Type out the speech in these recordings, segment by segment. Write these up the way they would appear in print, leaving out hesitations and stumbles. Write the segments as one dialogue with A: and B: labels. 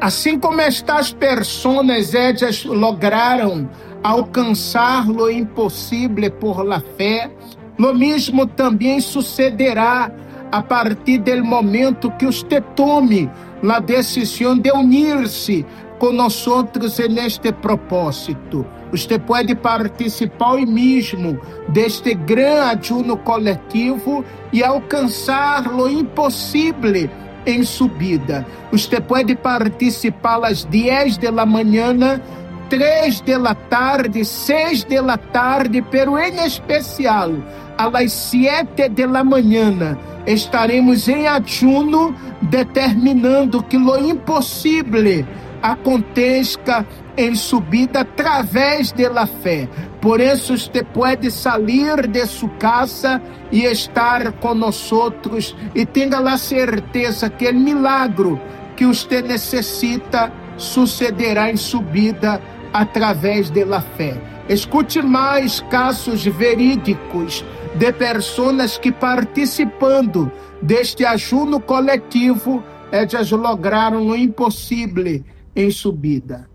A: Assim como estas personas, ellas lograram alcançar lo impossível por la fé, lo mesmo também sucederá a partir do momento que você tome a decisão de unir-se conosco neste propósito. Você pode participar hoje mesmo deste grande ajuno coletivo e alcançar lo impossível em subida. Você pode participar às 10 da manhã, 3 da tarde, 6 da tarde, pero em especial, às 7 da manhã, estaremos em ajuno, determinando que lo impossível aconteça em subida através da fé. Por isso, você pode sair de sua casa e estar conosco, e tenha a certeza que o milagre que você necessita sucederá em subida através da fé. Escute mais casos verídicos de pessoas que, participando deste ajuno coletivo, elas lograram o impossível em subida.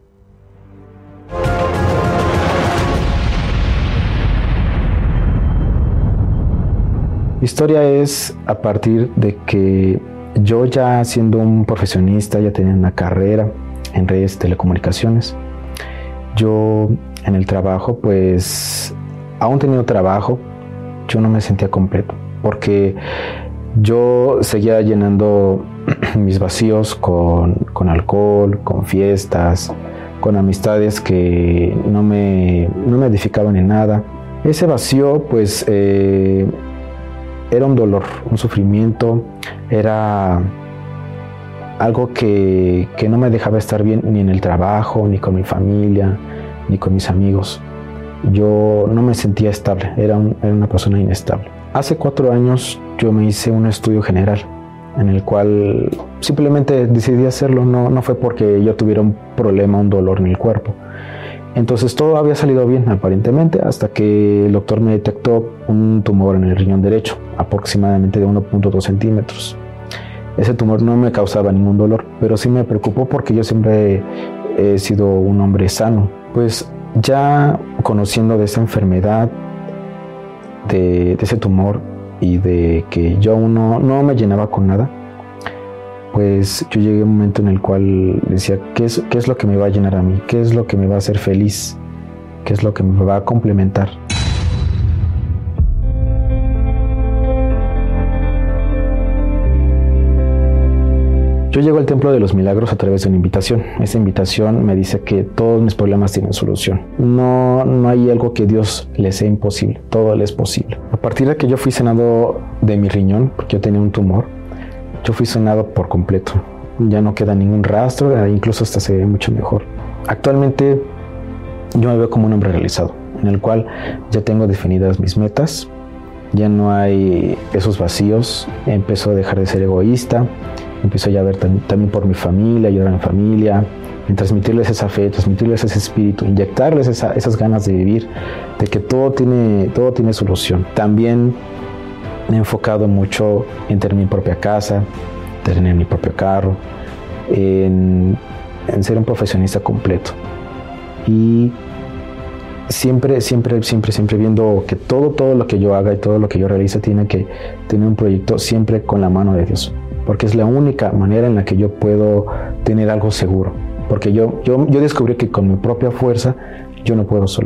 B: Mi historia es a partir de que yo, ya siendo un profesionista, ya tenía una carrera en redes de telecomunicaciones. Yo en el trabajo, pues aún teniendo trabajo, yo no me sentía completo, porque yo seguía llenando mis vacíos con alcohol, con fiestas, con amistades que no me edificaban en nada. Ese vacío, pues, era un dolor, un sufrimiento, era algo que no me dejaba estar bien ni en el trabajo, ni con mi familia, ni con mis amigos. Yo no me sentía estable, era una persona inestable. Hace 4 años yo me hice un estudio general, en el cual simplemente decidí hacerlo. No fue porque yo tuviera un problema, un dolor en el cuerpo. Entonces todo había salido bien aparentemente, hasta que el doctor me detectó un tumor en el riñón derecho, aproximadamente de 1.2 centímetros. Ese tumor no me causaba ningún dolor, pero sí me preocupó porque yo siempre he sido un hombre sano. Pues ya conociendo de esa enfermedad, de ese tumor, y de que yo aún no me llenaba con nada, pues yo llegué a un momento en el cual decía, ¿qué es lo que me va a llenar a mí? ¿Qué es lo que me va a hacer feliz? ¿Qué es lo que me va a complementar? Yo llego al Templo de los Milagros a través de una invitación. Esa invitación me dice que todos mis problemas tienen solución. No hay algo que Dios le sea imposible, todo le es posible. A partir de que yo fui sanado de mi riñón, porque yo tenía un tumor, yo fui sanado por completo. Ya no queda ningún rastro, incluso hasta se ve mucho mejor. Actualmente yo me veo como un hombre realizado, en el cual ya tengo definidas mis metas, ya no hay esos vacíos, empiezo a dejar de ser egoísta, empiezo ya a ver también por mi familia, ayudar a mi familia, en transmitirles esa fe, transmitirles ese espíritu, inyectarles esas ganas de vivir, de que todo tiene solución. También me he enfocado mucho en tener mi propia casa, tener mi propio carro, en ser un profesionista completo. Y siempre viendo que todo lo que yo haga y todo lo que yo realice tiene que tener un proyecto siempre con la mano de Dios, porque es la única manera en la que yo puedo tener algo seguro, porque yo descubrí que con mi propia fuerza yo no puedo solo.